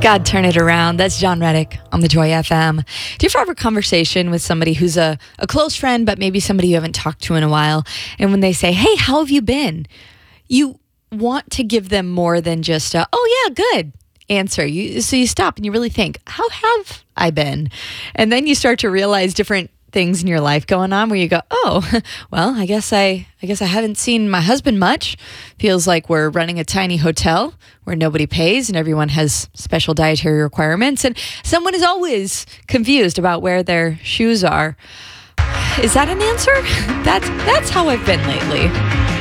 God, turn it around. That's John Reddick on the Joy FM. Do you ever have a conversation with somebody who's a close friend, but maybe somebody you haven't talked to in a while? And when they say, hey, how have you been? You want to give them more than just a, oh, yeah, good answer. So you stop and you really think, how have I been? And then you start to realize different things in your life going on where you go, oh, well, I guess I haven't seen my husband much. Feels like we're running a tiny hotel where nobody pays and everyone has special dietary requirements, and someone is always confused about where their shoes are. Is that an answer? That's how I've been lately.